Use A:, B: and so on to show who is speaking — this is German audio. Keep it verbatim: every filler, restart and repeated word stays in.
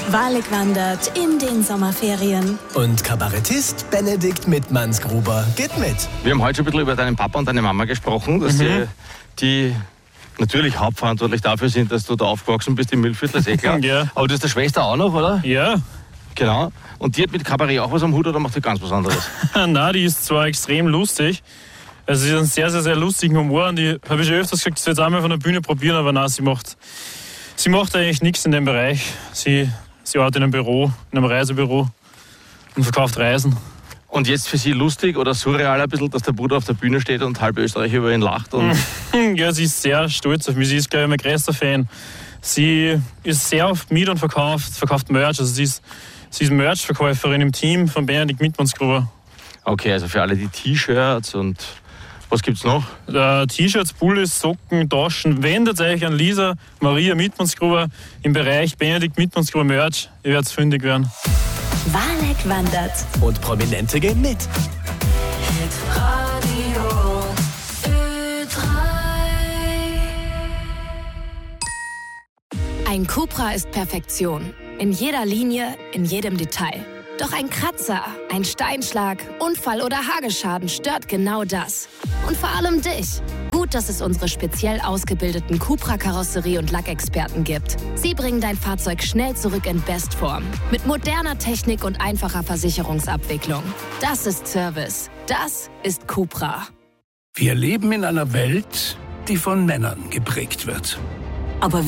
A: Walig wandert in den Sommerferien.
B: Und Kabarettist Benedikt Mittmannsgruber geht mit.
C: Wir haben heute schon ein bisschen über deinen Papa und deine Mama gesprochen, dass
D: Mhm.
C: die, die natürlich hauptverantwortlich dafür sind, dass du da aufgewachsen bist im Mühlviertel, ist eh klar.
D: Ja.
C: Aber du hast eine Schwester auch noch, oder?
D: Ja.
C: Genau. Und die hat mit Kabarett auch was am Hut oder macht die ganz was anderes?
D: Na, die ist zwar extrem lustig. Also sie hat einen sehr, sehr, sehr lustigen Humor und die habe ich schon öfters gesagt, sie jetzt einmal von der Bühne probieren, aber nein, sie macht, sie macht eigentlich nichts in dem Bereich. Sie, sie arbeitet in einem Büro, in einem Reisebüro und verkauft Reisen.
C: Und jetzt für sie lustig oder surreal ein bisschen, dass der Bruder auf der Bühne steht und halb Österreich über ihn lacht? Und
D: Ja, sie ist sehr stolz auf mich. Sie ist, glaube ich, mein größter Fan. Sie ist sehr oft mit und verkauft, verkauft Merch. Also sie ist, sie ist Merch-Verkäuferin im Team von Benedikt Mittmannsgruber.
C: okay, also für alle die T-Shirts und was gibt's noch?
D: Äh, T-Shirts, Pullis, Socken, Taschen. Wendet euch an Lisa Maria Mittmannsgruber im Bereich Benedikt Mittmannsgruber Merch. Ihr werdet fündig werden.
A: Walig wandert.
B: Und Prominente gehen mit.
A: Radio Ö drei. Ein Cupra ist Perfektion. In jeder Linie, in jedem Detail. Doch ein Kratzer, ein Steinschlag, Unfall oder Hagelschaden stört genau das. Und vor allem dich. Gut, dass es unsere speziell ausgebildeten Cupra-Karosserie- und Lackexperten gibt. Sie bringen dein Fahrzeug schnell zurück in Bestform. Mit moderner Technik und einfacher Versicherungsabwicklung. Das ist Service. Das ist Cupra.
E: Wir leben in einer Welt, die von Männern geprägt wird.
A: Aber